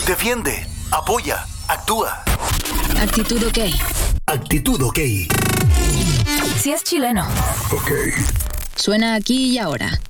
Defiende, apoya, actúa. Actitud OK. Actitud OK. Si es chileno. OK. Suena aquí y ahora.